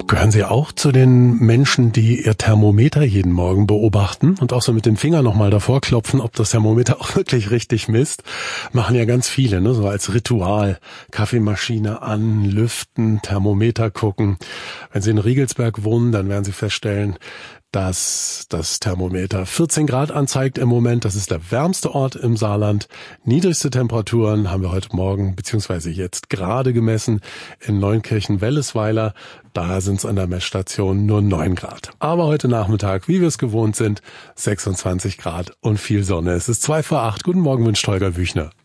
Gehören Sie auch zu den Menschen, die ihr Thermometer jeden Morgen beobachten und auch so mit dem Finger nochmal davor klopfen, ob das Thermometer auch wirklich richtig misst? Machen ja ganz viele, ne? So als Ritual. Kaffeemaschine an, lüften, Thermometer gucken. Wenn Sie in Riegelsberg wohnen, dann werden Sie feststellen, dass das Thermometer 14 Grad anzeigt im Moment. Das ist der wärmste Ort im Saarland. Niedrigste Temperaturen haben wir heute Morgen beziehungsweise jetzt gerade gemessen in Neunkirchen-Wellesweiler. Da sind es an der Messstation nur 9 Grad. Aber heute Nachmittag, wie wir es gewohnt sind, 26 Grad und viel Sonne. Es ist 7:55. Guten Morgen, wünscht Holger Büchner.